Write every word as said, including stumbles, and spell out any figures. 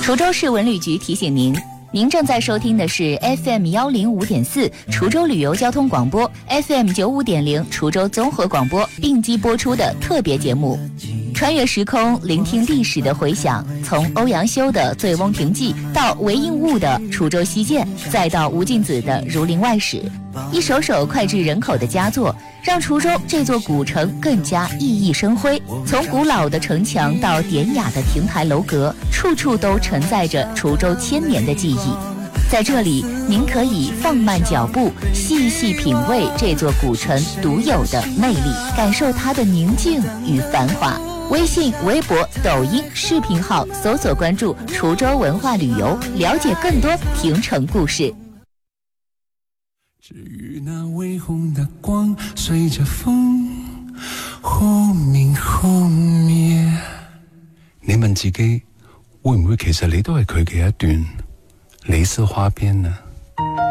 滁州市文旅局提醒您，您正在收听的是 F M 一零五点四 滁州旅游交通广播 ，F M 九五点零 滁州综合广播并机播出的特别节目。穿越时空，聆听历史的回响，从欧阳修的《醉翁亭记》到韦应物的《滁州西涧》，再到吴敬梓的《儒林外史》，一首首脍炙人口的佳作，让滁州这座古城更加熠熠生辉。从古老的城墙到典雅的亭台楼阁，处处都承载着滁州千年的记忆。在这里，您可以放慢脚步，细细品味这座古城独有的魅力，感受它的宁静与繁华。微信、微博、抖音视频号搜索关注滁州文化旅游，了解更多亭城故事。 至于那微红的光，随着風忽明忽滅。你問自己，會唔會其實你都係佢嘅一段李斯花邊呢？